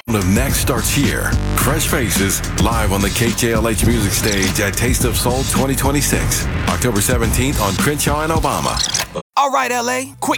of Next starts here. Fresh Faces, live on the KJLH Music Stage at Taste of Soul 2026. October 17th on Crenshaw and Obama. All right, LA, quick